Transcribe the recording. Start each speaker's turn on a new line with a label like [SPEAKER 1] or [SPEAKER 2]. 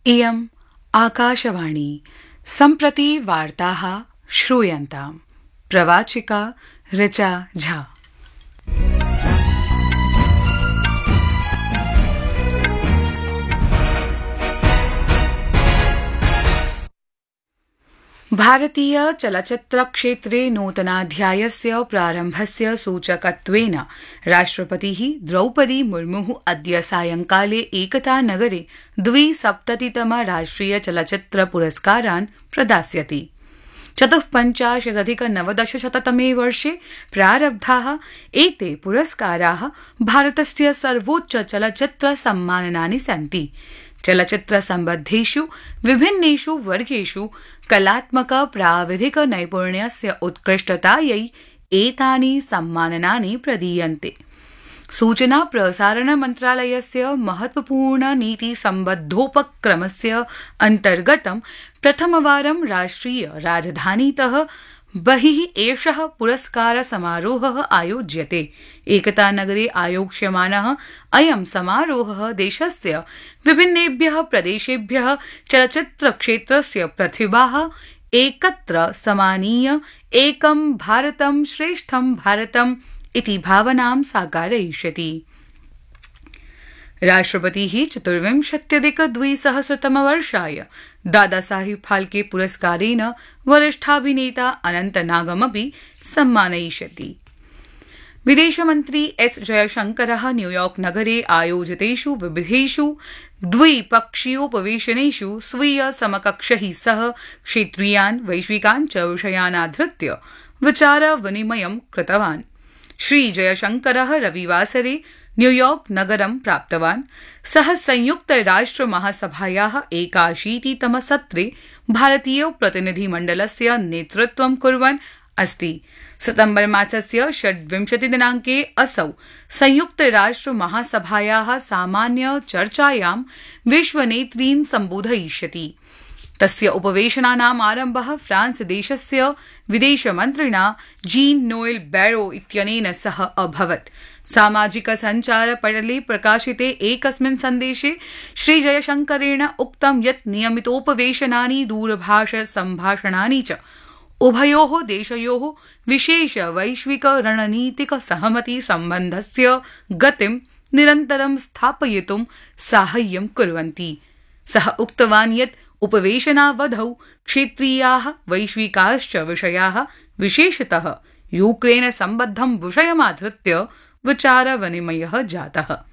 [SPEAKER 1] इयम् आकाशवाणी सम्प्रति वार्ताः श्रूयन्ताम्। प्रवाचिका ऋचा झा। भारतीय चलच्चित्रक्षेत्रे नूतनाध्यायस्य प्रारम्भस्य सूचकत्वेन राष्ट्रपतिः द्रौपदी मुर्मुः अद्य सायंकाले एकतानगरे 72तम राष्ट्रिय चलच्चित्र पुरस्कारान् प्रदास्यति। 54,990तमे वर्षे प्रारब्धाः एते पुरस्काराः भारतस्य सर्वोच्च चलच्चित्र सम्माननानि सन्ति। चलच्चित्र सम्बद्धेषु विभिन्नेषु वर्गेषु कलात्मक प्राविधिक नैपुण्यस्य उत्कृष्टतायै एतानि सम्माननानि प्रदीयन्ते। सूचना प्रसारण मन्त्रालयस्य महत्वपूर्ण नीति सम्बद्धोपक्रमस्य अन्तर्गतं प्रथमवारं राष्ट्रिय राजधानीतः बहिः एषः पुरस्कार समारोहः आयोज्यते। एकतानगरे आयोक्ष्यमानः अयं समारोहः देशस्य विभिन्नेभ्यः प्रदेशेभ्यः चलच्चित्रक्षेत्रस्य प्रतिभाः एकत्र समानीय एकं भारतं श्रेष्ठं भारतम् इति भावनां साकारयिष्यति। राष्ट्रपतिः 24,200तमवर्षाय दादासाहेब फाल्के पुरस्कारेण वरिष्ठाभिनेता अनन्तनागमपि सम्मानयिष्यति। विदेशमन्त्री एस जयशंकरः न्यूयॉर्क नगरे आयोजितेषु विविधेषु द्विपक्षीयोपवेशनेषु स्वीय समकक्षैः सह क्षेत्रीयान् वैश्विकान् च विषयानाधृत्य विचारविनिमयं कृतवान्। श्री जयशंकरः रविवासरे न्यूयॉर्क नगरं प्राप्तवान्। सः संयुक्तराष्ट्रमहासभायाः 81तमसत्रे भारतीय प्रतिनिधिमण्डलस्य नेतृत्वं कुर्वन् अस्ति। सितम्बर मासस्य 26 दिनाङ्के असौ संयुक्तराष्ट्रमहासभायाः सामान्य चर्चायां विश्वनेतॄन् सम्बोधयिष्यति। तस्य उपवेशनानाम् आरम्भः फ्रांस देशस्य विदेशमन्त्रिणा जीन नोएल बैरो इत्यनेन सह अभवत्। सामाजिक सञ्चारपटले प्रकाशिते एकस्मिन् सन्देशे श्रीजयशंकरेण उक्तं यत् नियमितोपवेशनानि दूरभाष सम्भाषणानि च उभयोः देशयोः विशेष वैश्विक रणनीतिक सहमति सम्बन्धस्य गतिं निरन्तरं स्थापयितुं साहाय्यं कुर्वन्ति। सः उक्तवान् यत् उपवेशनावधौ क्षेत्रीयाः वैश्विकाश्च विषयाः विशेषतः यूक्रेन सम्बद्धं विषयमाधृत्य विचारविनिमयः जातः।